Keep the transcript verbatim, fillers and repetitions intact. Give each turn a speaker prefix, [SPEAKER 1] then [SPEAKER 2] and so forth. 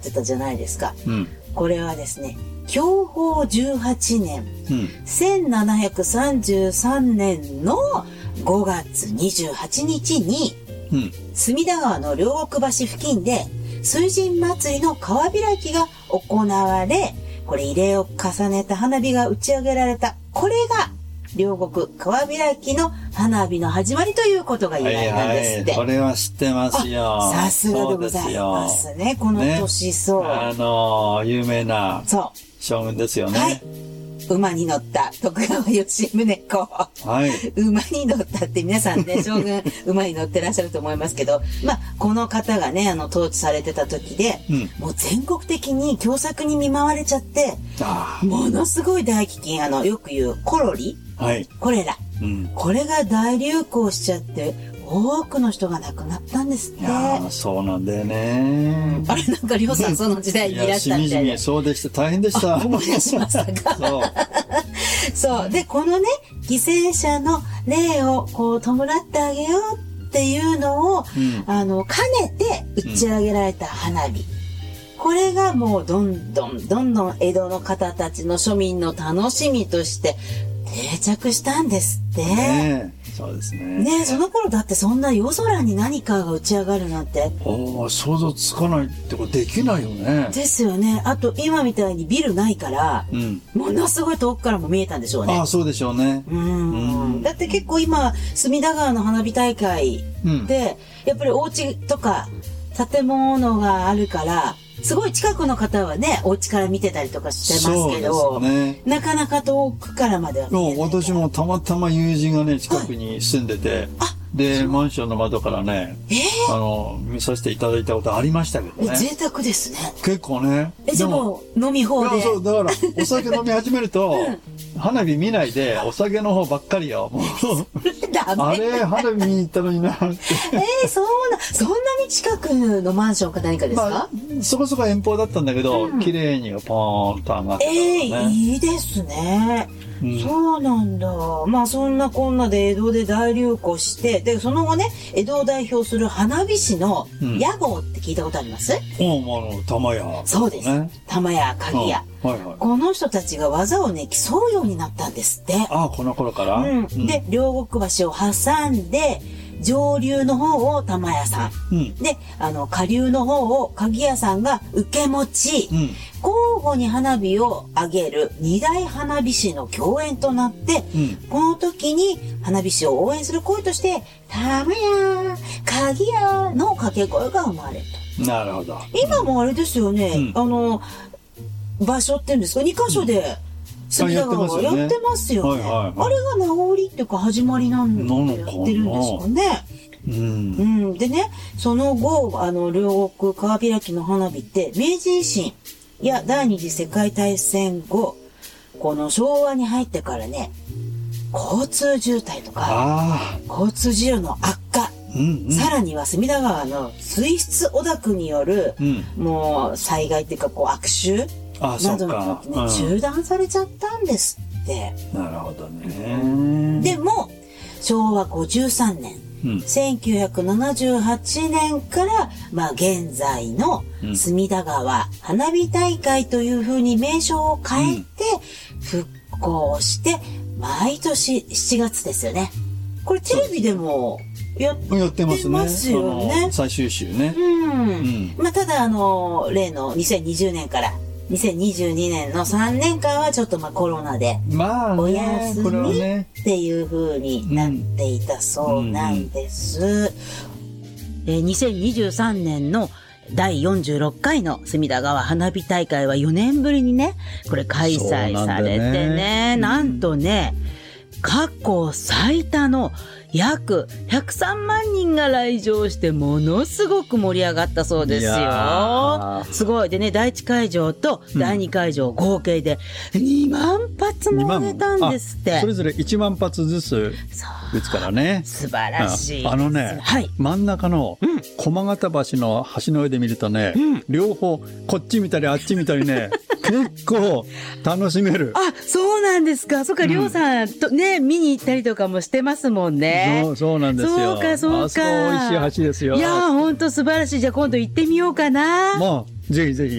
[SPEAKER 1] ってたじゃないですか。
[SPEAKER 2] うん、
[SPEAKER 1] これはですね、享保じゅうはちねん、うん、せんななひゃくさんじゅうさんねんのごがつにじゅうはちにちに、うん、隅田川の両国橋付近で水神祭りの川開きが行われ、これ慰霊を重ねた花火が打ち上げられた。これが両国川開きの花火の始まりということが由来なんですって。
[SPEAKER 2] はいはい、これは知ってますよ。
[SPEAKER 1] さすがでございますね。この年、そう。
[SPEAKER 2] ね、あのー、有名な将軍ですよね。はい、
[SPEAKER 1] 馬に乗った徳川吉宗公。はい。馬に乗ったって皆さんね、将軍馬に乗ってらっしゃると思いますけど、まあ、この方がね、あの、統治されてた時で、うん、もう全国的に凶作に見舞われちゃって、ものすごい大飢饉、あの、よく言うコロリ、はい、コレラ、うん、これが大流行しちゃって、多くの人が亡くなったんですって。いや
[SPEAKER 2] そうなんだよね。
[SPEAKER 1] あれなんかりょうさんその時代にいらっしゃって。
[SPEAKER 2] しみじみそうでした。大変でした。
[SPEAKER 1] 思い出しましたか。そう。そう。で、このね、犠牲者の霊をこう弔ってあげようっていうのを、うん、あの、兼ねて打ち上げられた花火。うん、これがもうどんどんどんどん江戸の方たちの庶民の楽しみとして定着したんですって。
[SPEAKER 2] ねえ、そうですね。
[SPEAKER 1] ねえ、その頃だってそんな夜空に何かが打ち上がるなんて。
[SPEAKER 2] おー、想像つかないってことできないよね。
[SPEAKER 1] ですよね。あと今みたいにビルないから、うん、ものすごい遠くからも見えたんでしょうね。
[SPEAKER 2] ああ、そうでしょうね。
[SPEAKER 1] うん。うんだって結構今、隅田川の花火大会で、うん、やっぱりお家とか建物があるから、すごい近くの方はね、お家から見てたりとかしてますけど、ね、なかなか遠くからまでは見えない。
[SPEAKER 2] 私もたまたま友人がね、近くに住んでて、はい、で、マンションの窓からね、えー、あの、見させていただいたことありましたけどね。
[SPEAKER 1] 贅沢ですね。
[SPEAKER 2] 結構ね。
[SPEAKER 1] え、でも、飲み放題。
[SPEAKER 2] そう、だから、お酒飲み始めると、うん、花火見ないで、お酒の方ばっかりよ。もうあれ、花火見に行ったのになって。
[SPEAKER 1] えー、そんな、そんなに近くのマンションか何かですか？ま
[SPEAKER 2] あ、そこそこ遠方だったんだけど、うん、綺麗にポーンと上がってた、ね。
[SPEAKER 1] えー、いいですね。うん、そうなんだ。まあそんなこんなで江戸で大流行して、で、その後ね、江戸を代表する花火師の屋号って聞いたことあります？
[SPEAKER 2] うん、あの、玉屋。
[SPEAKER 1] そうです。玉屋、鍵屋。はいはい、この人たちが技をね、競うようになったんですって。
[SPEAKER 2] ああ、この頃から、
[SPEAKER 1] うん、うん。で、両国橋を挟んで、上流の方を玉屋さん、うん、で、あの、下流の方を鍵屋さんが受け持ち、うん、交互に花火を上げる二大花火師の共演となって、うん、この時に花火師を応援する声として、玉屋、鍵屋の掛け声が生まれた。
[SPEAKER 2] なるほど。
[SPEAKER 1] 今もあれですよね、うん、あの、場所っていうんですか、二箇所で、うん隅田川はやってますよね。あれが名残っていうか始まりなんでやってるんですかね。うん、うん。でね、その後、あの、両国川開きの花火って、明治維新や第二次世界大戦後、この昭和に入ってからね、交通渋滞とか、交通事情の悪化、うんうん、さらには隅田川の水質汚濁による、うん、もう災害っていうか、こう悪臭などの時ね、うん、中断されちゃったんですって。
[SPEAKER 2] なるほどね。
[SPEAKER 1] でも、しょうわごじゅうさんねん、うん、せんきゅうひゃくななじゅうはちねんから、まあ現在の隅田川花火大会というふうに名称を変えて復興して、毎年しちがつですよね。これテレビでもやってますよね。
[SPEAKER 2] 最終週ね。
[SPEAKER 1] うん。うん、まあただあの、例のにせんにじゅうねんからにせんにじゅうにねんのさんねんかんはちょっとまあコロナでお休みっていう風になっていたそうなんです。にせんにじゅうさんねんのだいよんじゅうろっかいの隅田川花火大会はよねんぶりにね、これ開催されてね、なんとね、過去最多の約ひゃくさんまんにんが来場してものすごく盛り上がったそうですよ。すごい。でね、だいいちかいじょうとだいにかいじょう合計でにまんぱつも出たんですって。
[SPEAKER 2] それぞれいちまんぱつずつですからね。
[SPEAKER 1] 素晴らしい。
[SPEAKER 2] あのね、はい、真ん中の駒形橋の橋の上で見るとね、うん、両方こっち見たりあっち見たりね、結構楽しめる。
[SPEAKER 1] あ、そうなんですか。そっか、りょうさんとね、見に行ったりとかもしてますもんね。
[SPEAKER 2] そう、そうなんですよ。
[SPEAKER 1] そうか、そうか。
[SPEAKER 2] あそこ美味しい橋ですよ。
[SPEAKER 1] いやー、ほんと素晴らしい。じゃあ今度行ってみようかな。
[SPEAKER 2] もう、ぜひぜひ。